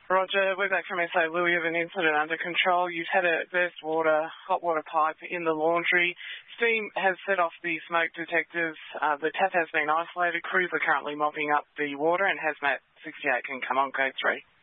Roger, we're back from SA. Will, you have an incident under control? You've had a burst hot water pipe in the laundry. Steam has set off the smoke detectors. The tap has been isolated. Crews are currently mopping up the water, and Hazmat 68 can come on code 3.